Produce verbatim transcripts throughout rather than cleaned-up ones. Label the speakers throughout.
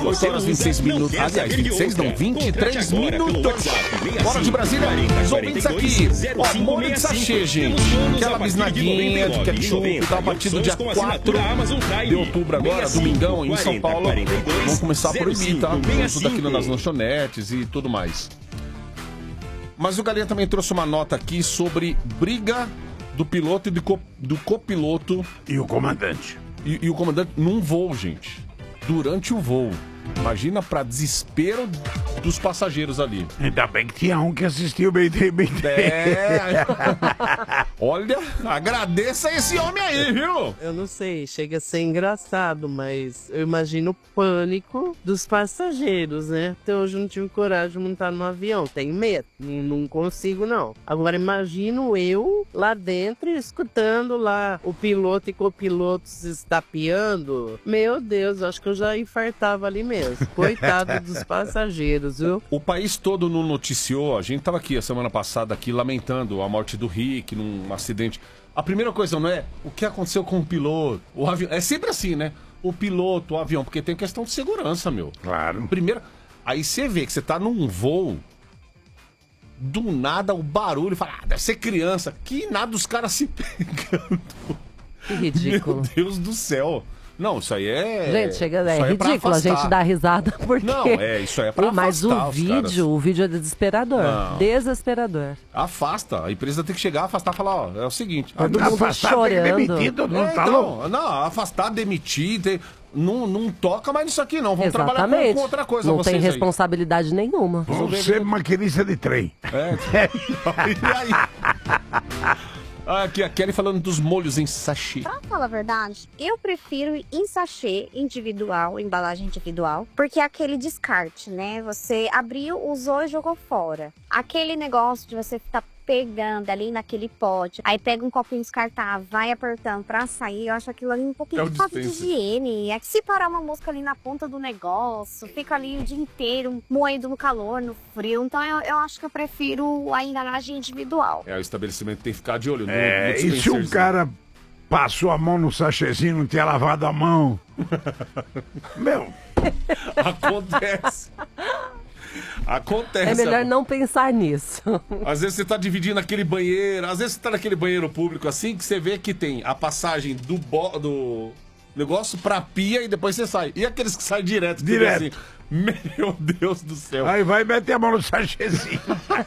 Speaker 1: oito horas e vinte e seis minutos. Aliás, vinte e seis não, vinte e três minutos. Bora de Brasília. Os ouvintes aqui. Ó, molho de sachê, gente. Aquela bisnaguinha de ketchup e tal, a partir do dia quatro de outubro agora, domingão, em São Paulo. Vamos começar a proibir, tá? Tudo aquilo nas lanchonetes e tudo mais. Mas o Galinha também trouxe uma nota aqui sobre briga do piloto e do, co do copiloto.
Speaker 2: E o comandante.
Speaker 1: E, e o comandante num voo, gente. Durante o voo. Imagina pra desespero dos passageiros ali.
Speaker 2: Ainda bem que tinha um que assistiu bem, bem, bem.
Speaker 1: É. Olha, agradeça esse homem aí, viu?
Speaker 3: Eu não sei, chega a ser engraçado, mas eu imagino o pânico dos passageiros, né? Até hoje eu não tive coragem de montar no avião, tenho medo, não, não consigo não. Agora imagino eu lá dentro, escutando lá o piloto e copiloto se estapeando. Meu Deus, acho que eu já infartava ali mesmo. Coitado dos passageiros, viu?
Speaker 1: O país todo não noticiou, a gente tava aqui a semana passada aqui lamentando a morte do Rick num acidente. A primeira coisa não é o que aconteceu com o piloto, o avião. É sempre assim, né? O piloto, o avião, porque tem questão de segurança, meu.
Speaker 2: Claro.
Speaker 1: Primeiro, aí você vê que você tá num voo, do nada o barulho, fala, ah, deve ser criança. Que nada, os caras se pegando.
Speaker 3: Que ridículo.
Speaker 1: Meu Deus do céu. Não, isso aí é...
Speaker 4: Gente, chega, é,
Speaker 1: é
Speaker 4: ridículo a gente dar risada porque...
Speaker 1: Não, é, isso aí é pra
Speaker 4: Mas
Speaker 1: afastar
Speaker 4: o
Speaker 1: os
Speaker 4: vídeo,
Speaker 1: caras.
Speaker 4: o vídeo é desesperador.
Speaker 1: Não.
Speaker 4: Desesperador.
Speaker 1: Afasta. A empresa tem que chegar, afastar e falar, ó, é o seguinte...
Speaker 4: Todo mundo
Speaker 2: afastar,
Speaker 4: chorando.
Speaker 2: tem que demitir, todo mundo
Speaker 1: É,
Speaker 2: tá
Speaker 1: então,
Speaker 2: louco.
Speaker 1: não, afastar, demitir, tem- não, não toca mais nisso aqui não, vamos trabalhar com,
Speaker 4: Exatamente.
Speaker 1: com outra coisa
Speaker 4: Não
Speaker 1: vocês
Speaker 4: tem
Speaker 1: aí.
Speaker 4: responsabilidade nenhuma.
Speaker 2: Você é maquinista de trem.
Speaker 1: É. E aí? Ah, aqui a Kelly falando dos molhos em sachê.
Speaker 5: Pra falar a verdade, eu prefiro em sachê individual, embalagem individual, porque é aquele descarte, né? Você abriu, usou e jogou fora. Aquele negócio de você estar pegando ali naquele pote, aí pega um copinho descartável, vai apertando pra sair, eu acho aquilo ali um pouquinho
Speaker 1: É o
Speaker 5: de falta de
Speaker 1: dispenser.
Speaker 5: higiene. É que se parar uma mosca ali na ponta do negócio, fica ali o dia inteiro moendo no calor, no frio. Então eu, eu acho que eu prefiro a embalagem individual.
Speaker 1: É, o estabelecimento tem que ficar de olho no,
Speaker 2: É,
Speaker 1: no
Speaker 2: e se um
Speaker 1: dispenserzinho.
Speaker 2: cara passou a mão no sachêzinho, não tinha lavado a mão? Meu,
Speaker 1: Acontece. Acontece.
Speaker 4: É melhor
Speaker 1: amor.
Speaker 4: não pensar nisso.
Speaker 1: Às vezes você tá dividindo aquele banheiro, às vezes você tá naquele banheiro público assim, que você vê que tem a passagem do, bo... do negócio pra pia e depois você sai. E aqueles que saem direto? que
Speaker 2: Direto.
Speaker 1: fica Assim, meu Deus do céu.
Speaker 2: aí vai meter a mão no sachêzinho.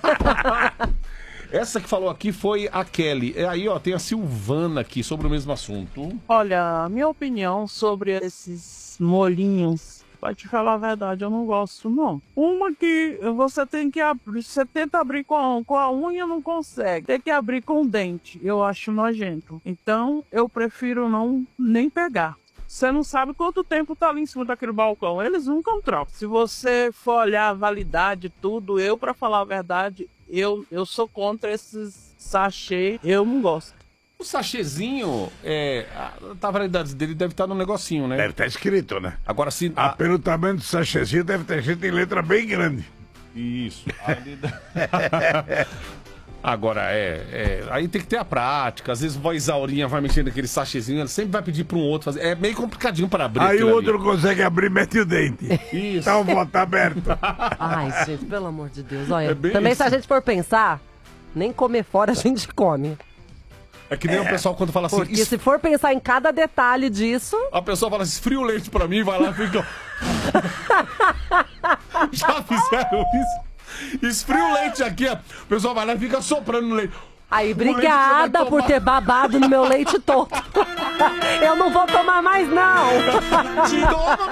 Speaker 1: Essa que falou aqui foi a Kelly. É aí, ó, tem a Silvana aqui sobre o mesmo assunto.
Speaker 6: Olha, minha opinião sobre esses molhinhos, pra te falar a verdade, eu não gosto, não. Uma que você tem que abrir, você tenta abrir com a, com a unha, não consegue. Tem que abrir com o dente, eu acho nojento. Então, eu prefiro não nem pegar. Você não sabe quanto tempo tá ali em cima daquele balcão. Eles nunca trocam. Se você for olhar a validade, tudo, eu, pra falar a verdade, eu, eu sou contra esses sachê. Eu não gosto.
Speaker 1: O sachêzinho, é, a, a validade dele deve estar no negocinho, né?
Speaker 2: Deve estar escrito, né?
Speaker 1: Agora se...
Speaker 2: Ah,
Speaker 1: a-
Speaker 2: pelo tamanho do sachêzinho, deve ter escrito em letra bem grande.
Speaker 1: Isso. Ali da- Agora, é, é. Aí tem que ter a prática. Às vezes a Isaurinha vai mexendo naquele sachêzinho, ela sempre vai pedir para um outro fazer. É meio complicadinho para abrir.
Speaker 2: Aí
Speaker 1: aquilo
Speaker 2: o outro
Speaker 1: ali.
Speaker 2: não consegue abrir, mete o dente.
Speaker 1: Isso.
Speaker 2: Tá o voto aberto.
Speaker 4: Ai, gente, pelo amor de Deus. Olha,
Speaker 1: É bem
Speaker 4: também
Speaker 1: isso.
Speaker 4: se a gente for pensar, nem comer fora a gente come.
Speaker 1: É que nem o pessoal quando fala assim.
Speaker 4: Porque
Speaker 1: "Es-
Speaker 4: se for pensar em cada detalhe disso...
Speaker 1: A pessoa fala assim, esfria o leite pra mim, vai lá e fica. Já fizeram isso? Esfria o leite aqui, ó. O pessoal vai lá e fica soprando no leite.
Speaker 4: Aí,
Speaker 1: O leite
Speaker 4: obrigada
Speaker 1: você vai
Speaker 4: por
Speaker 1: tomar.
Speaker 4: ter babado no meu leite todo. Eu não vou tomar mais, não.
Speaker 1: Toma,